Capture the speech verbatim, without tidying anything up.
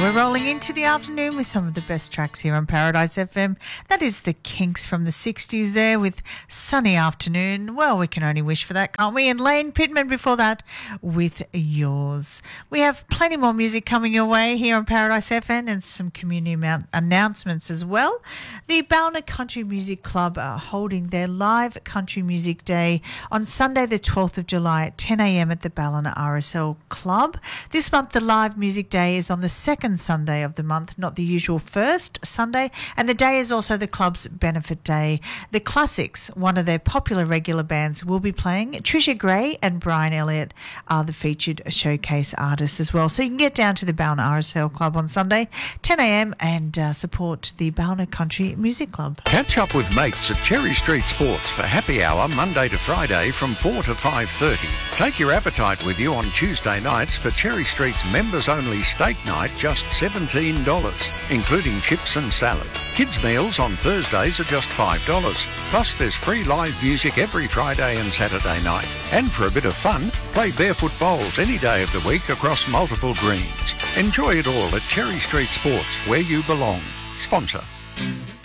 we're rolling into the afternoon with some of the best tracks here on Paradise F M. That is the Kinks from the sixties there with Sunny Afternoon. Well, we can only wish for that, can't we? And Lane Pittman before that with Yours. We have plenty more music coming your way here on Paradise F M and some community amount- announcements as well. The Ballina Country Music Club are holding their live country music day on Sunday the twelfth of July at ten a.m. at the Ballina R S L Club. This month the live music day is on the second Sunday of the month, not the usual first Sunday, and the day is also the club's benefit day. The Classics, one of their popular regular bands, will be playing. Tricia Gray and Brian Elliott are the featured showcase artists as well. So you can get down to the Ballina R S L Club on Sunday, ten a.m, and uh, support the Ballina Country Music Club. Catch up with mates at Cherry Street Sports for happy hour Monday to Friday from four to five thirty. Take your appetite with you on Tuesday nights for Cherry Street's members-only steak night, just seventeen dollars, including chips and salad. Kids' meals on Thursdays are just five dollars. Plus, there's free live music every Friday and Saturday night. And for a bit of fun, play barefoot bowls any day of the week across multiple greens. Enjoy it all at Cherry Street Sports, where you belong. Sponsor.